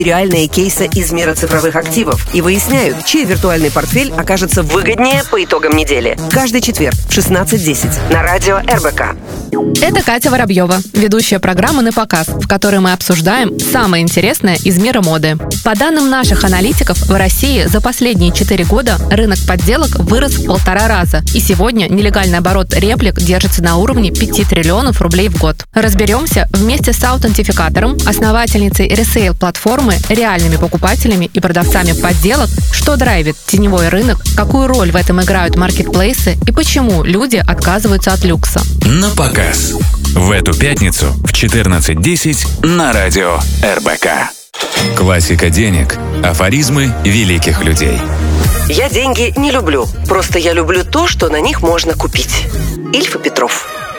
реальные кейсы из мира цифровых активов и выясняют, чей виртуальный портфель окажется выгоднее по итогам недели. Каждый четверг в 16:10 на радио РБК. Это Катя Воробьева, ведущая программы «На показ», в которой мы обсуждаем самое интересное из мира моды. По данным наших аналитиков, в России за последние 4 года рынок подделок вырос в 1,5 раза, и сегодня нелегальный оборот реплик держится на уровне 5 триллионов рублей в год. Разберемся вместе с аутентификатором, основательницей ресейл-платформы, реальными покупателями и продавцами подделок, что драйвит теневой рынок, какую роль в этом играют маркетплейсы и почему люди отказываются от люкса. На показ. В эту пятницу в 14:10 на радио РБК. Классика денег. Афоризмы великих людей. Я деньги не люблю, просто я люблю то, что на них можно купить. Ильф и Петров.